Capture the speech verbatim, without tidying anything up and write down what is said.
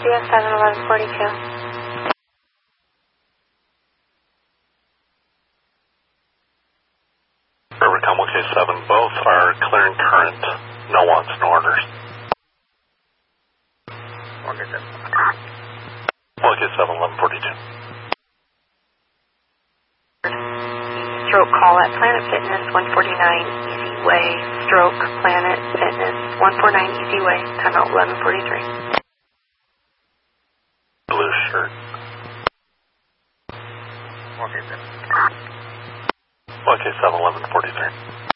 C S seven eleven forty-two. Rivercom one K seven, both are clearing current. No wants, no orders. one K seven. one K seven eleven forty-two. Stroke call at Planet Fitness, one forty-nine Easy Way. Stroke Planet Fitness, one forty-nine Easy Way. Timeout eleven forty-three. Blue shirt. one K seven. one K seven eleven forty-three.